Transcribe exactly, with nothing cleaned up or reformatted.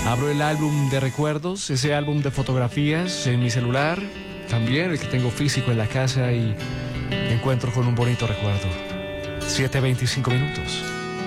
Abro el álbum de recuerdos, ese álbum de fotografías en mi celular, también el que tengo físico en la casa, y me encuentro con un bonito recuerdo. siete veinticinco minutos.